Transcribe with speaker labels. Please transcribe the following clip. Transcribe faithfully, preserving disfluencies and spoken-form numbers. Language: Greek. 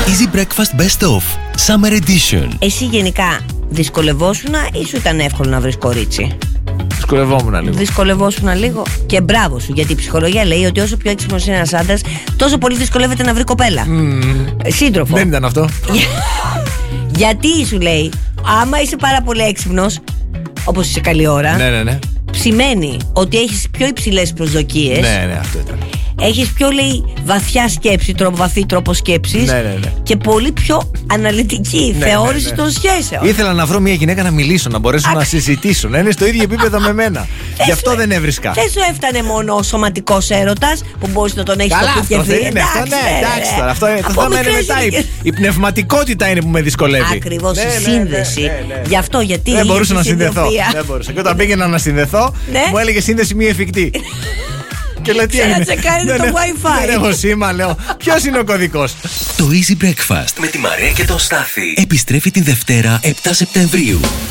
Speaker 1: Easy Breakfast Best Of Summer Edition.
Speaker 2: Εσύ γενικά δυσκολευόσουνα ή σου ήταν εύκολο να βρεις κορίτσι?
Speaker 3: Δυσκολευόμουν λίγο.
Speaker 2: Δυσκολευόσουνα λίγο. Και μπράβο σου, γιατί η ψυχολογία λέει ότι όσο πιο έξυπνος είναι ένας άντρας, τόσο πολύ δυσκολεύεται να βρει κοπέλα.
Speaker 3: Mm.
Speaker 2: Σύντροφο.
Speaker 3: Δεν ήταν αυτό.
Speaker 2: Γιατί σου λέει, άμα είσαι πάρα πολύ έξυπνος, όπως είσαι καλή ώρα,
Speaker 3: Ναι, ναι, ναι.
Speaker 2: σημαίνει ότι έχεις πιο υψηλές προσδοκίες.
Speaker 3: Ναι, ναι, αυτό ήταν.
Speaker 2: Έχεις πιο, λέει, βαθιά σκέψη, τρόπο, βαθύ τρόπο σκέψης.
Speaker 3: Ναι, ναι, ναι.
Speaker 2: Και πολύ πιο αναλυτική
Speaker 3: Ναι,
Speaker 2: θεώρηση
Speaker 3: ναι, ναι.
Speaker 2: των σχέσεων.
Speaker 3: Ήθελα να βρω μια γυναίκα να μιλήσω, να μπορέσω να συζητήσω, να είναι στο ίδιο επίπεδο με μένα. Γι' αυτό δεν έβρισκα.
Speaker 2: Δεν σου έφτανε μόνο ο σωματικός έρωτας που μπορείς να τον έχεις
Speaker 3: Καλά,
Speaker 2: στο
Speaker 3: αυτό δεν είναι. Αυτό, ναι, εντάξει τώρα. Αυτό είναι. Το θέμα είναι μετά. Η, η πνευματικότητα είναι που με δυσκολεύει.
Speaker 2: Ακριβώς,
Speaker 3: Ναι,
Speaker 2: η
Speaker 3: ναι, ναι,
Speaker 2: σύνδεση.
Speaker 3: ναι, ναι, ναι.
Speaker 2: Γι' αυτό, γιατί.
Speaker 3: Δεν μπορούσα
Speaker 2: η
Speaker 3: να συνδεθώ.
Speaker 2: συνδυασία.
Speaker 3: Δεν μπορούσα. Και όταν πήγαινα να συνδεθώ,
Speaker 2: Ναι.
Speaker 3: μου έλεγε σύνδεση μη εφικτή. Και λέω τι
Speaker 2: Σαν να
Speaker 3: έγινε.
Speaker 2: τσεκάρετε το
Speaker 3: Δεν-
Speaker 2: Wi-Fi.
Speaker 3: Δεν έχω σήμα, λέω. Ποιος είναι ο κωδικός?
Speaker 1: Το Easy Breakfast με τη Μαρία και τον Στάθη επιστρέφει την Δευτέρα επτά Σεπτεμβρίου.